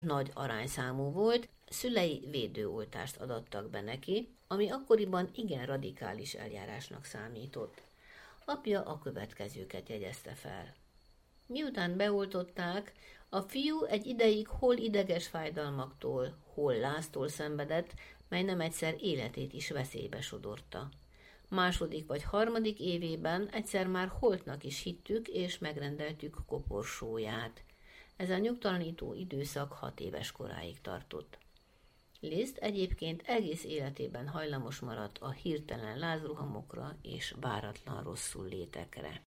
nagy arányszámú volt, szülei védőoltást adattak be neki, ami akkoriban igen radikális eljárásnak számított. Apja a következőket jegyezte fel. Miután beoltották, a fiú egy ideig hol ideges fájdalmaktól, hol láztól szenvedett, mely nem egyszer életét is veszélybe sodorta. Második vagy harmadik évében egyszer már holtnak is hittük, és megrendeltük koporsóját. Ez a nyugtalanító időszak 6 éves koráig tartott. Liszt egyébként egész életében hajlamos maradt a hirtelen lázrohamokra és váratlan rosszul létekre.